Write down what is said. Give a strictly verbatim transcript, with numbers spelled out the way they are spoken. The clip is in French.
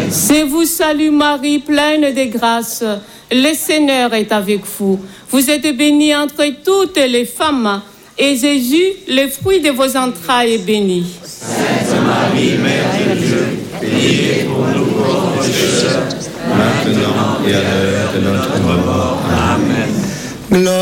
Je vous salue Marie, pleine de grâce. Le Seigneur est avec vous. Vous êtes bénie entre toutes les femmes, et Jésus, le fruit de vos entrailles, est béni. Sainte Marie, Mère de Dieu, priez pour nous pauvres pécheurs, maintenant et à l'heure de notre mort. Amen.